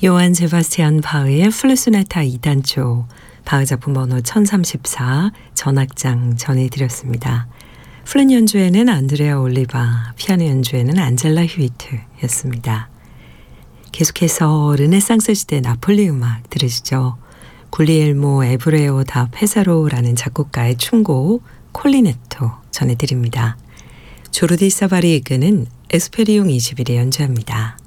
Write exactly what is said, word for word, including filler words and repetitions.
요한 세바스티안 바흐의 플루소나타 이 단조, 바흐 작품 번호 천삼십사, 전악장 전해드렸습니다. 플룻 연주에는 안드레아 올리바, 피아노 연주에는 안젤라 휴이트였습니다. 계속해서 르네상스 시대 나폴리 음악 들으시죠. 굴리엘모 에브레오 다 페사로라는 작곡가의 충곡 콜리네토 전해드립니다. 조르디 사바리 이끄는 에스페리옹 이십일이 연주합니다.